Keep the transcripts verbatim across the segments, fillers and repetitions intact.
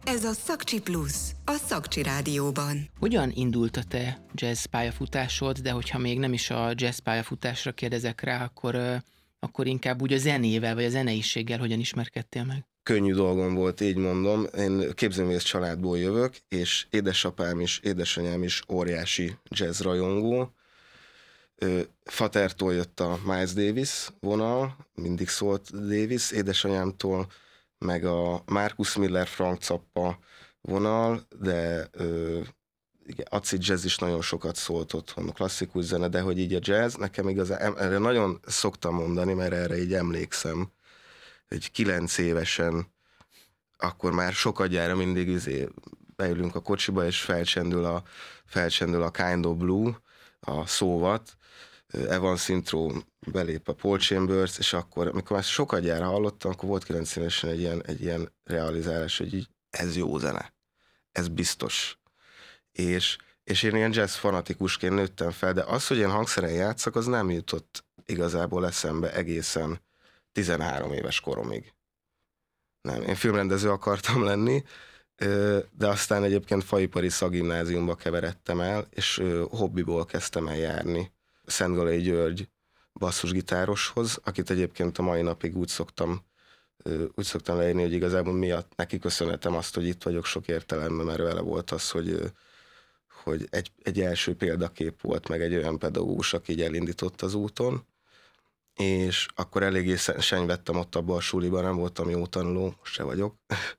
Ez a Szakcsi Plusz, a Szakcsi Rádióban. Hogyan indult a te jazz pályafutásod, de hogyha még nem is a jazz pályafutásra kérdezek rá, akkor, akkor inkább úgy a zenével, vagy a zeneiséggel hogyan ismerkedtél meg? Könnyű dolgom volt, így mondom. Én képzőművész családból jövök, és édesapám is, édesanyám is óriási jazz rajongó. Fatertól jött a Miles Davis vonal, mindig szólt Davis, édesanyámtól meg a Marcus Miller, Frank Zappa vonal, de ö, igen, acid jazz is nagyon sokat szólt otthon, klasszikus zene, de hogy így a jazz, nekem igazán, erre nagyon szoktam mondani, mert erre így emlékszem, hogy kilenc évesen, akkor már sokadjára mindig izé, beülünk a kocsiba, és felcsendül a, felcsendül a Kind of Blue, a szóvat, Evans Intro belép a Paul Chambers, és akkor, amikor már sokadjára hallottam, akkor volt kilenc évesen egy ilyen, egy ilyen realizálás, hogy így, ez jó zene, ez biztos. És, és én ilyen jazz fanatikusként nőttem fel, de az, hogy én hangszeren játszak, az nem jutott igazából eszembe egészen tizenhárom éves koromig. Nem, én filmrendező akartam lenni, de aztán egyébként faipari szakgimnáziumba keveredtem el, és hobbiból kezdtem el járni Szentgalai György basszusgitároshoz, akit egyébként a mai napig úgy szoktam, úgy szoktam leírni, hogy igazából miatt neki köszönhetem azt, hogy itt vagyok sok értelemben, mert vele volt az, hogy, hogy egy, egy első példakép volt, meg egy olyan pedagógus, aki így elindított az úton, és akkor eléggé senyvettem ott abban a suliban, nem voltam jó tanuló, most se vagyok,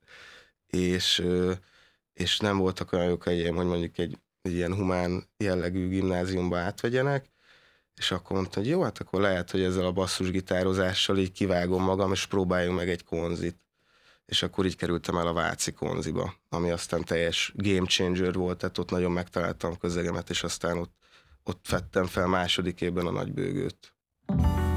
és, és nem voltak olyan jók helyeim, hogy mondjuk egy, egy ilyen humán jellegű gimnáziumba átvegyenek, és akkor mondta, hogy jó, hát akkor lehet, hogy ezzel a basszusgitározással így kivágom magam, és próbáljunk meg egy konzit. És akkor így kerültem el a Váci konziba, ami aztán teljes game changer volt, tehát ott nagyon megtaláltam közegemet, és aztán ott, ott vettem fel második évben a nagybőgőt.